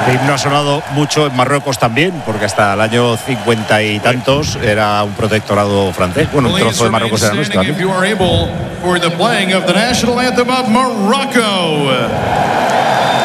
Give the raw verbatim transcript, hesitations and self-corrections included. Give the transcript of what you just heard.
Este himno ha sonado mucho en Marruecos también, porque hasta el año cincuenta y tantos era un protectorado francés. Bueno, un trozo de Marruecos era nuestro también.